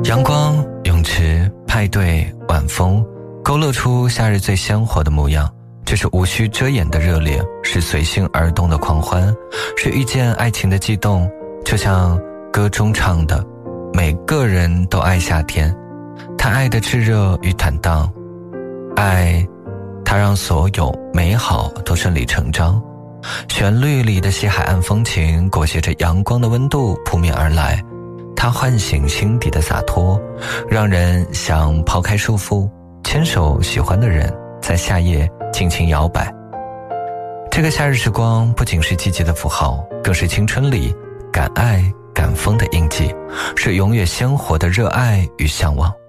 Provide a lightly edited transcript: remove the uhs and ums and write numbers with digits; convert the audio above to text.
阳光、泳池、派对、晚风，勾勒出夏日最鲜活的模样。这是无需遮掩的热烈，是随性而动的狂欢，是遇见爱情的悸动。就像歌中唱的，每个人都爱夏天，他爱的炽热与坦荡，爱他让所有美好都顺理成章。旋律里的西海岸风情裹挟着阳光的温度扑面而来，它唤醒心底的洒脱，让人想抛开束缚，牵手喜欢的人，在夏夜尽情摇摆。这个夏日时光不仅是季节的符号，更是青春里敢爱敢疯的印记，是永远鲜活的热爱与向往。